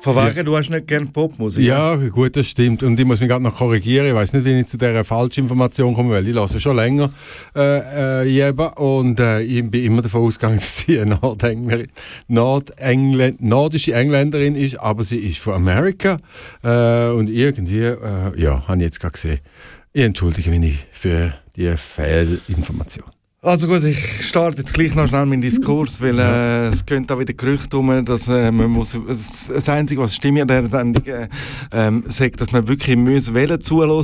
Von wegen, du hast nicht gerne Popmusik? Ja, gut, das stimmt. Und ich muss mich gerade noch korrigieren. Ich weiss nicht, wie ich zu dieser Falschinformation komme, weil ich höre schon länger und ich bin immer davon ausgegangen, dass sie eine nordische Engländerin ist, aber sie ist von Amerika. Und irgendwie, habe ich jetzt gerade gesehen. Ich entschuldige mich für die Fehlinformation. Also gut, ich starte jetzt gleich noch schnell meinen Diskurs, weil es gehen da wieder Gerüchte um, dass man muss, das Einzige, was stimmt in dieser Sendung, sagt, dass man wirklich Wählen zuhören.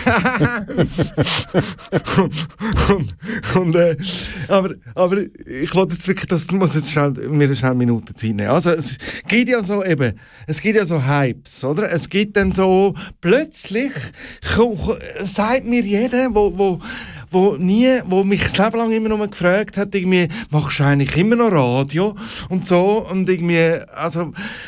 aber ich wollte jetzt wirklich, muss jetzt mir schnell Minuten Zeit nehmen. Also es gibt ja so Hypes, oder? Es gibt dann so, plötzlich sagt mir jeder, wo mich das Leben lang immer noch gefragt hat, irgendwie, machst du eigentlich immer noch Radio und so, und irgendwie, also,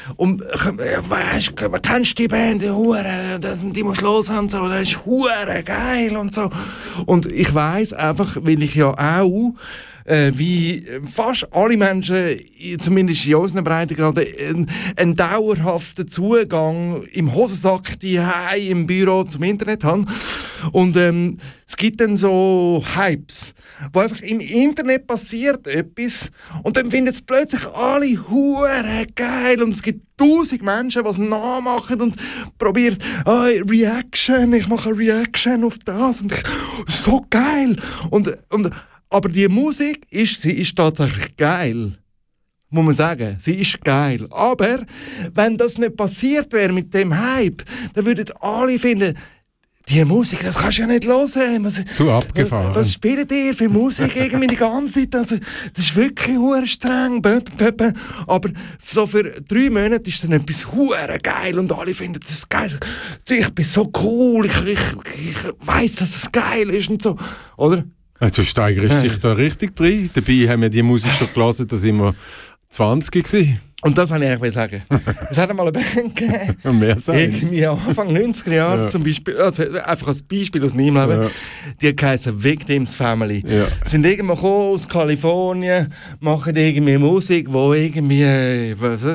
weißt du, kennst du die Band, die Hure, die musst du hören und so, das ist Hure geil und so. Und ich weiss einfach, weil ich ja auch wie fast alle Menschen, zumindest in unseren Breitengraden, einen dauerhaften Zugang im Hosensack im Büro zum Internet haben. Und es gibt dann so Hypes, wo einfach im Internet passiert etwas und dann finden es plötzlich alle hure geil und es gibt 1000 Menschen, die es nachmachen und probieren, Reaction, ich mache eine Reaction auf das und so geil. Aber die Musik sie ist tatsächlich geil. Muss man sagen, sie ist geil. Aber wenn das nicht passiert wäre mit dem Hype, dann würden alle finden, die Musik, das kannst du ja nicht hören. Zu abgefahren. Was spielt ihr für Musik irgendwie die ganze Zeit? Also, das ist wirklich hure streng. Aber so für 3 Monate ist dann etwas hure geil und alle finden es geil. Ich bin so cool, ich weiss, dass es geil ist und so. Oder? Du steigerst dich da richtig drin. Dabei haben wir die Musik schon gelesen, da sind wir 20 gewesen. Und das wollte ich eigentlich sagen. Es hat einmal eine Band gegeben, mehr sein. irgendwie Anfang 90er Jahre zum Beispiel, also einfach als Beispiel aus meinem Leben, die heissen Victims Family. Ja. Sind irgendwo gekommen aus Kalifornien, machen irgendwie Musik, wo irgendwie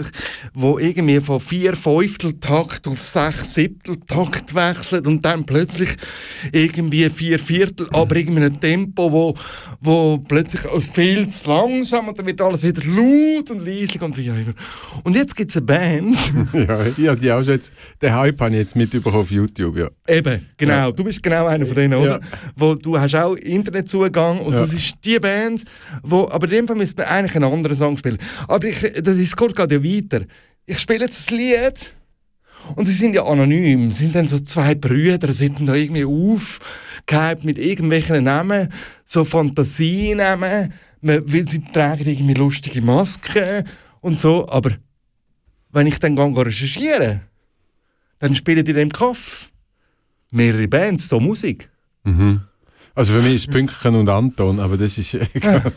von 4/5-Takt auf 6/7-Takt wechselt und dann plötzlich irgendwie 4/4, aber irgendwie ein Tempo, wo plötzlich viel zu langsam und dann wird alles wieder laut und leislich und wie auch immer. Und jetzt gibt es eine Band. ja, die auch jetzt, den Hype habe ich jetzt mitbekommen auf YouTube, ja. Eben, genau. Ja. Du bist genau einer von denen, oder? Ja. Du hast auch Internetzugang und das ist die Band, aber in dem Fall müsste man eigentlich einen anderen Song spielen. Aber der Diskurs geht ja weiter. Ich spiele jetzt ein Lied und sie sind ja anonym. Es sind dann so 2 Brüder, sind da irgendwie aufgehypt mit irgendwelchen Namen, so Fantasienamen, weil sie tragen irgendwie lustige Masken und so, aber wenn ich dann recherchiere, dann spielen die in dem Kaff mehrere Bands, so Musik. Mhm. Also für mich ist Pünktchen und Anton, aber das ist egal.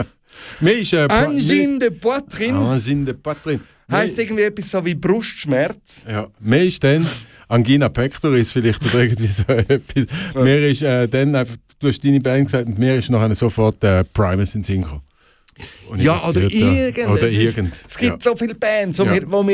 Angine de Poitrine. Angine de Poitrine. Heisst irgendwie etwas so wie Brustschmerz. Ja, mir ist dann Angina pectoris vielleicht oder irgendwie so etwas. Ja. Mir ist dann einfach, du hast deine Band gesagt und mir ist nachher sofort Primus in Synchro. Ja, oder irgend. Es gibt so viele Bands, wo wir